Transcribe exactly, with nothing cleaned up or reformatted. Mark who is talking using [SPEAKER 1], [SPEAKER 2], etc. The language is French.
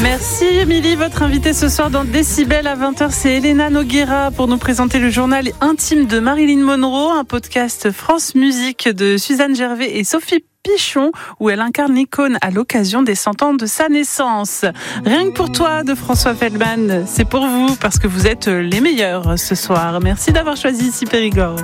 [SPEAKER 1] Merci Émilie, votre invitée ce soir dans Décibel à vingt heures, c'est Elena Noguera pour nous présenter le journal intime de Marilyn Monroe, un podcast France Musique de Suzanne Gervais et Sophie Pichon, où elle incarne l'icône à l'occasion des cent ans de sa naissance. Rien que pour toi de François Feldman, c'est pour vous parce que vous êtes les meilleurs ce soir. Merci d'avoir choisi ici Périgord.